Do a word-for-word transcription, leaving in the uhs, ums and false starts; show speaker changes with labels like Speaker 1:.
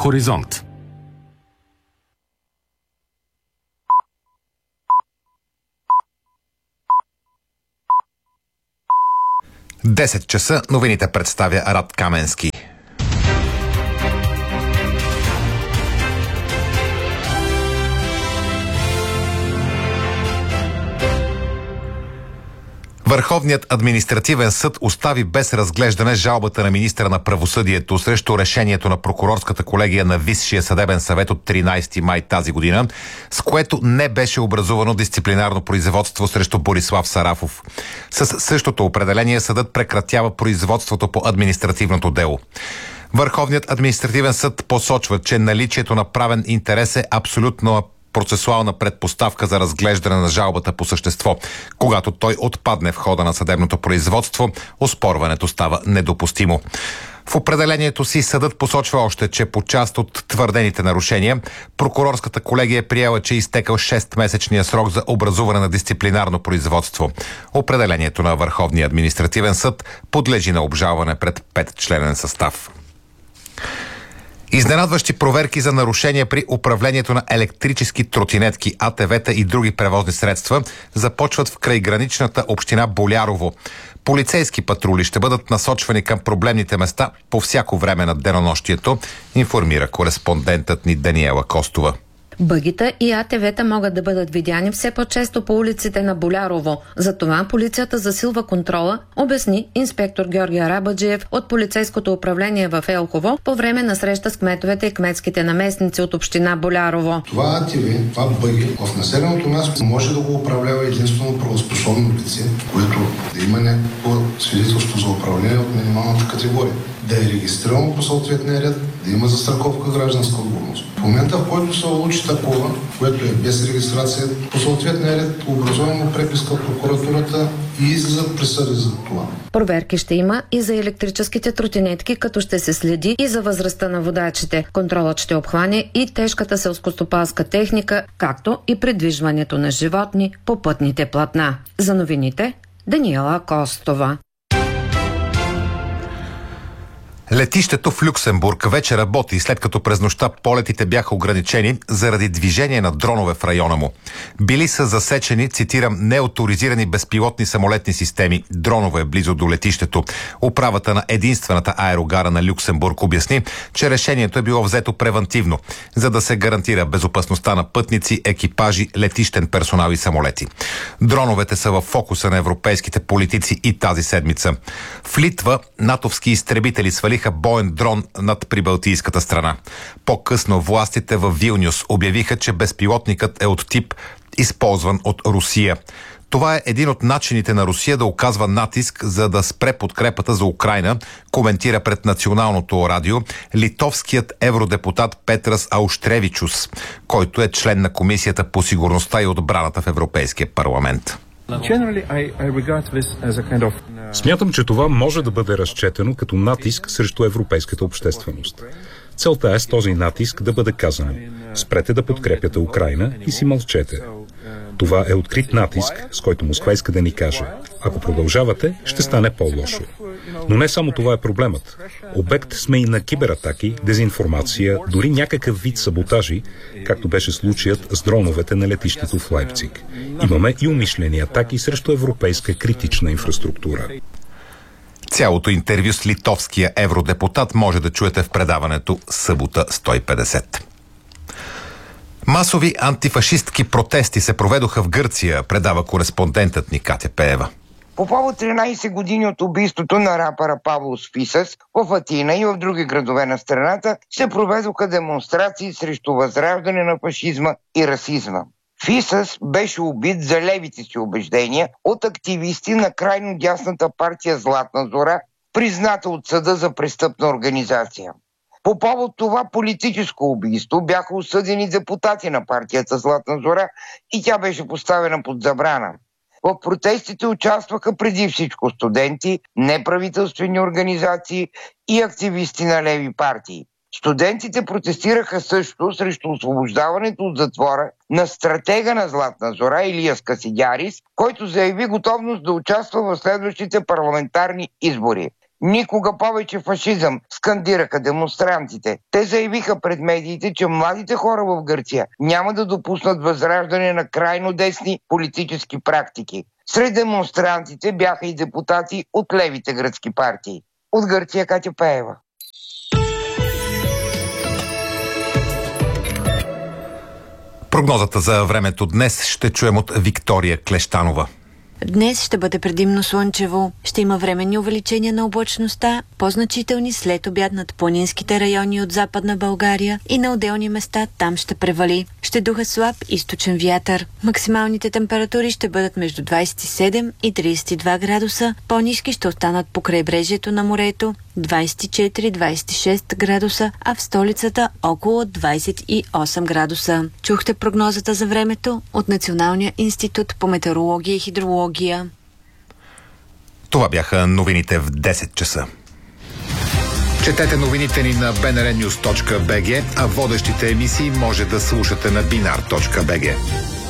Speaker 1: Хоризонт.
Speaker 2: десет часа новините представя Рад Каменски. Върховният административен съд остави без разглеждане жалбата на министъра на правосъдието срещу решението на прокурорската колегия на Висшия съдебен съвет от тринайсети май тази година, с което не беше образувано дисциплинарно производство срещу Борислав Сарафов. С същото определение съдът прекратява производството по административното дело. Върховният административен съд посочва, че наличието на правен интерес е абсолютно процесуална предпоставка за разглеждане на жалбата по същество. Когато той отпадне в хода на съдебното производство, оспорването става недопустимо. В определението си съдът посочва още, че по част от твърдените нарушения прокурорската колегия е приела, че е изтекал шестмесечния срок за образуване на дисциплинарно производство. Определението на Върховния административен съд подлежи на обжалване пред петчленен състав. Изненадващи проверки за нарушения при управлението на електрически тротинетки, А Т В-та и други превозни средства започват в крайграничната община Болярово. Полицейски патрули ще бъдат насочвани към проблемните места по всяко време на денонощието, информира кореспондентът ни Даниела Костова.
Speaker 3: Бъгита и А Т В-та могат да бъдат видяни все по-често по улиците на Болярово. Затова полицията засилва контрола, обясни инспектор Георги Арабаджиев от полицейското управление в Елхово по време на среща с кметовете и кметските наместници от община Болярово.
Speaker 4: Това А Т В, това бъги, в населеното място може да го управлява единствено правоспособно лице, което да има някакво свидетелство за управление от минималната категория. Да е регистрирано по съответния ред, да има застраховка гражданска отговорност. В момента, в който се получи такова, което е без регистрация, по съответния ред образуваме преписка от прокуратурата и излизат присъди за това.
Speaker 3: Проверки ще има и за електрическите тротинетки, като ще се следи и за възрастта на водачите. Контролът ще обхване и тежката селскостопанска техника, както и придвижването на животни по пътните платна. За новините Даниела Костова.
Speaker 2: Летището в Люксембург вече работи, след като през нощта полетите бяха ограничени заради движение на дронове в района му. Били са засечени, цитирам, неоторизирани безпилотни самолетни системи, дронове близо до летището. Управата на единствената аерогара на Люксембург обясни, че решението е било взето превантивно, за да се гарантира безопасността на пътници, екипажи, летищен персонал и самолети. Дроновете са в фокуса на европейските политици и тази седмица. В Литва натовски изтребители свалиха боен дрон над прибалтийската страна. По-късно властите в Вилнюс обявиха, че безпилотникът е от тип, използван от Русия. Това е един от начините на Русия да оказва натиск, за да спре подкрепата за Украйна, коментира пред Националното радио литовският евродепутат Петрас Ауштревичус, който е член на Комисията по сигурността и отбраната в Европейския парламент.
Speaker 5: Смятам, че това може да бъде разчетено като натиск срещу европейската общественост. Целта е с този натиск да бъде казано: спрете да подкрепяте Украйна и си мълчете. Това е открит натиск, с който Москва иска да ни каже: ако продължавате, ще стане по-лошо. Но не само това е проблемът. Обект сме и на кибератаки, дезинформация, дори някакъв вид саботажи, както беше случаят с дроновете на летището в Лайпциг. Имаме и умишлени атаки срещу европейска критична инфраструктура.
Speaker 2: Цялото интервю с литовския евродепутат може да чуете в предаването Събота сто и петдесет. Масови антифашистки протести се проведоха в Гърция, предава кореспондентът ни Катя Пеева.
Speaker 6: По повод тринайсет години от убийството на рапъра Павлос Фисас в Атина и в други градове на страната се проведоха демонстрации срещу възраждане на фашизма и расизма. Фисас беше убит за левите си убеждения от активисти на крайно дясната партия Златна зора, призната от съда за престъпна организация. По повод това политическо убийство бяха осъдени депутати на партията Златна зора и тя беше поставена под забрана. В протестите участваха преди всичко студенти, неправителствени организации и активисти на леви партии. Студентите протестираха също срещу освобождаването от затвора на стратега на Златна зора Илияс Касидярис, който заяви готовност да участва в следващите парламентарни избори. Никога повече фашизъм, скандираха демонстрантите. Те заявиха пред медиите, че младите хора в Гърция няма да допуснат възраждане на крайно десни политически практики. Сред демонстрантите бяха и депутати от левите гръцки партии. От Гърция Катя Пеева.
Speaker 2: Прогнозата за времето днес ще чуем от Виктория Клещанова.
Speaker 1: Днес ще бъде предимно слънчево. Ще има временни увеличения на облачността, по-значителни след обяд над планинските райони от Западна България и на отделни места там ще превали. Ще духа слаб източен вятър. Максималните температури ще бъдат между двадесет и седем и тридесет и два градуса. По-ниски ще останат по крайбрежието на морето двадесет и четири до двадесет и шест градуса, а в столицата около двадесет и осем градуса. Чухте прогнозата за времето от Националния институт по метеорология и хидрология.
Speaker 2: Това бяха новините в десет часа. Четете новините ни на би ен ар нюз точка би джи, а водещите емисии може да слушате на бинар точка би джи.